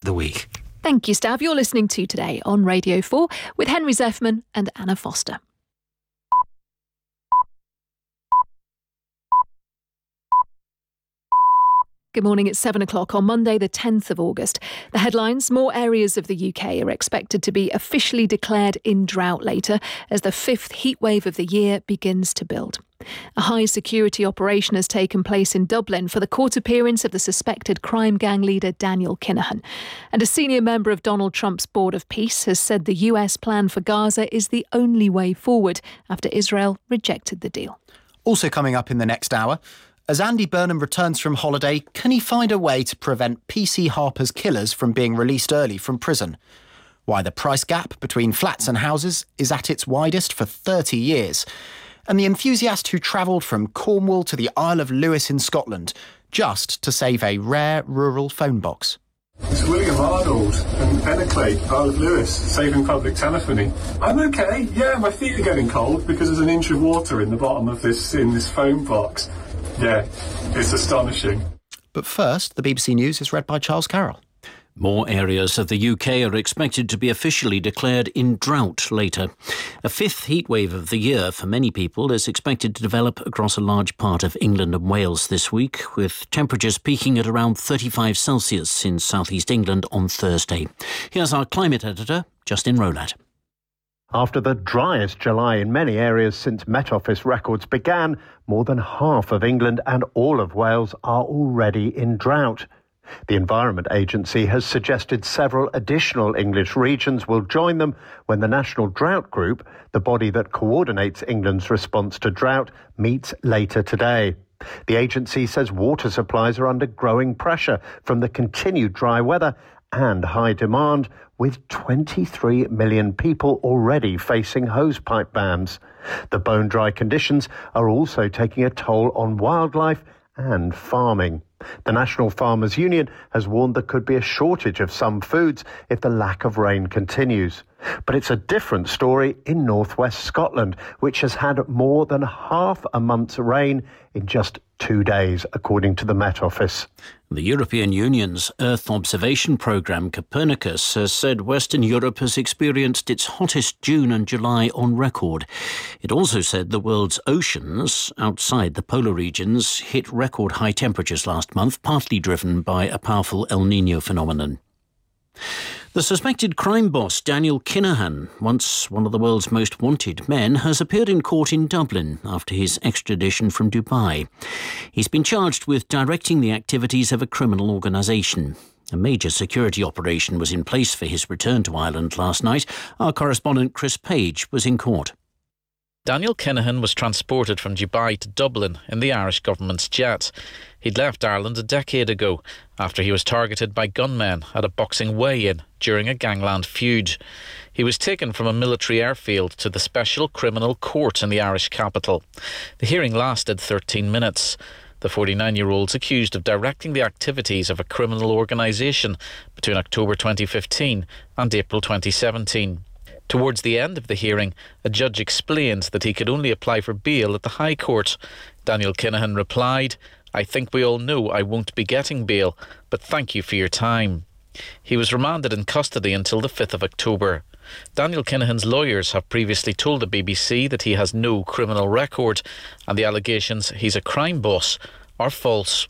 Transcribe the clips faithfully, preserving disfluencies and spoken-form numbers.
the week. Thank you, Stav. You're listening to Today on Radio four with Henry Zeffman and Anna Foster. Good morning, it's seven o'clock on Monday the tenth of August. The headlines: more areas of the U K are expected to be officially declared in drought later as the fifth heatwave of the year begins to build. A high security operation has taken place in Dublin for the court appearance of the suspected crime gang leader Daniel Kinahan. And a senior member of Donald Trump's Board of Peace has said the U S plan for Gaza is the only way forward after Israel rejected the deal. Also coming up in the next hour, as Andy Burnham returns from holiday, can he find a way to prevent P C Harper's killers from being released early from prison? Why the price gap between flats and houses is at its widest for thirty years. And the enthusiast who travelled from Cornwall to the Isle of Lewis in Scotland just to save a rare rural phone box. It's William Arnold and Benacley, Isle of Lewis, saving public telephony. I'm okay, yeah, my feet are getting cold because there's an inch of water in the bottom of this in this phone box. Yeah, it's astonishing. But first, the B B C News is read by Charles Carroll. More areas of the U K are expected to be officially declared in drought later. A fifth heatwave of the year for many people is expected to develop across a large part of England and Wales this week, with temperatures peaking at around thirty-five Celsius in southeast England on Thursday. Here's our climate editor, Justin Rowlatt. After the driest July in many areas since Met Office records began, more than half of England and all of Wales are already in drought. The Environment Agency has suggested several additional English regions will join them when the National Drought Group, the body that coordinates England's response to drought, meets later today. The agency says water supplies are under growing pressure from the continued dry weather and high demand, with twenty-three million people already facing hosepipe bans. The bone-dry conditions are also taking a toll on wildlife and farming. The National Farmers Union has warned there could be a shortage of some foods if the lack of rain continues. But it's a different story in northwest Scotland, which has had more than half a month's rain in just two days, according to the Met Office. The European Union's Earth observation programme, Copernicus, has said Western Europe has experienced its hottest June and July on record. It also said the world's oceans, outside the polar regions, hit record high temperatures last month, partly driven by a powerful El Niño phenomenon. The suspected crime boss, Daniel Kinahan, once one of the world's most wanted men, has appeared in court in Dublin after his extradition from Dubai. He's been charged with directing the activities of a criminal organisation. A major security operation was in place for his return to Ireland last night. Our correspondent Chris Page was in court. Daniel Kinahan was transported from Dubai to Dublin in the Irish government's jet. He'd left Ireland a decade ago after he was targeted by gunmen at a boxing weigh-in during a gangland feud. He was taken from a military airfield to the Special Criminal Court in the Irish capital. The hearing lasted thirteen minutes. The forty-nine-year-old's accused of directing the activities of a criminal organisation between October twenty fifteen and April twenty seventeen. Towards the end of the hearing, a judge explained that he could only apply for bail at the High Court. Daniel Kinahan replied, "I think we all know I won't be getting bail, but thank you for your time." He was remanded in custody until the fifth of October. Daniel Kinahan's lawyers have previously told the B B C that he has no criminal record, and the allegations he's a crime boss are false.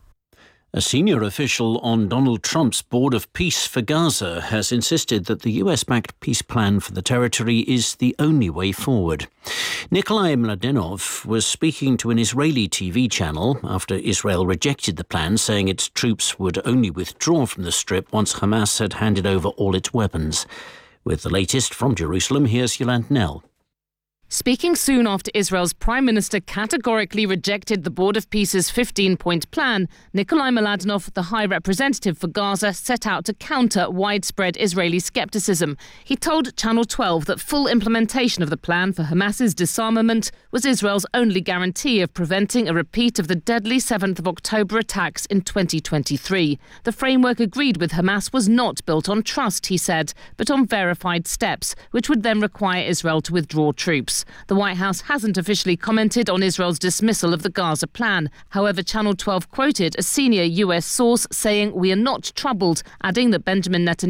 A senior official on Donald Trump's Board of Peace for Gaza has insisted that the U S-backed peace plan for the territory is the only way forward. Nikolai Mladenov was speaking to an Israeli T V channel after Israel rejected the plan, saying its troops would only withdraw from the Strip once Hamas had handed over all its weapons. With the latest from Jerusalem, here's Yolande Nell. Speaking soon after Israel's Prime Minister categorically rejected the Board of Peace's fifteen-point plan, Nikolai Mladenov, the High Representative for Gaza, set out to counter widespread Israeli scepticism. He told Channel twelve that full implementation of the plan for Hamas's disarmament was Israel's only guarantee of preventing a repeat of the deadly seventh of October attacks in twenty twenty-three. The framework agreed with Hamas was not built on trust, he said, but on verified steps, which would then require Israel to withdraw troops. The White House hasn't officially commented on Israel's dismissal of the Gaza plan. However, Channel twelve quoted a senior U S source saying, "We are not troubled," adding that Benjamin Netanyahu